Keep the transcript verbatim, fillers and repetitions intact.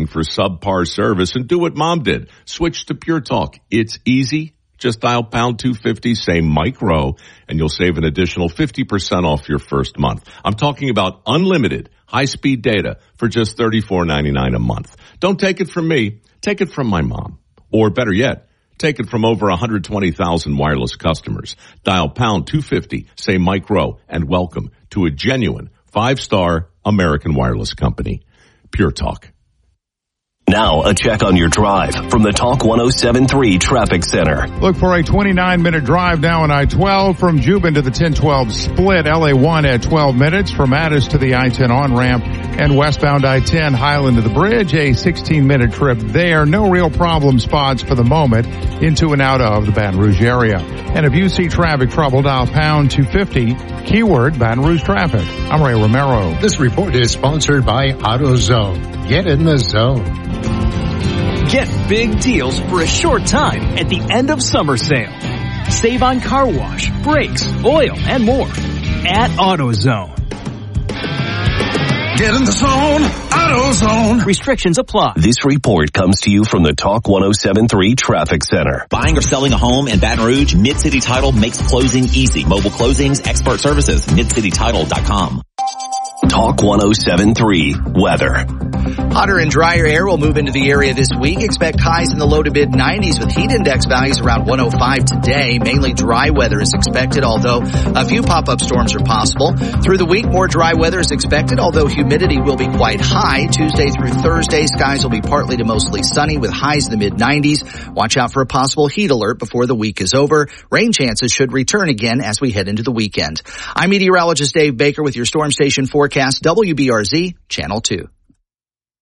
for subpar service and do what Mom did. Switch to Pure Talk. It's easy. Just dial pound two fifty, say Mike Rowe, and you'll save an additional fifty percent off your first month. I'm talking about unlimited high-speed data for just thirty-four ninety-nine a month. Don't take it from me. Take it from my mom. Or better yet, take it from over one hundred twenty thousand wireless customers. Dial pound two fifty, say Mike Rowe, and welcome to a genuine five-star American wireless company. Pure Talk. Now, a check on your drive from the Talk one oh seven three Traffic Center. Look for a twenty-nine minute drive now on I twelve from Juban to the ten twelve split. L A one at twelve minutes. From Addis to the I ten on-ramp and westbound I ten Highland to the bridge. A sixteen minute trip there. No real problem spots for the moment into and out of the Baton Rouge area. And if you see traffic trouble, dial pound two fifty, keyword Baton Rouge traffic. I'm Ray Romero. This report is sponsored by AutoZone. Get in the zone. Get big deals for a short time at the end of summer sale. Save on car wash, brakes, oil, and more at AutoZone. Get in the zone, AutoZone. Restrictions apply. This report comes to you from the Talk one oh seven three Traffic Center. Buying or selling a home in Baton Rouge, Mid-City Title makes closing easy. Mobile closings, expert services, mid city title dot com. Talk one oh seven three Weather. Hotter and drier air will move into the area this week. Expect highs in the low to mid nineties with heat index values around one oh five today. Mainly dry weather is expected, although a few pop-up storms are possible. Through the week, more dry weather is expected, although humidity will be quite high. Tuesday through Thursday, skies will be partly to mostly sunny with highs in the mid nineties. Watch out for a possible heat alert before the week is over. Rain chances should return again as we head into the weekend. I'm meteorologist Dave Baker with your Storm Station forecast, W B R Z, Channel two.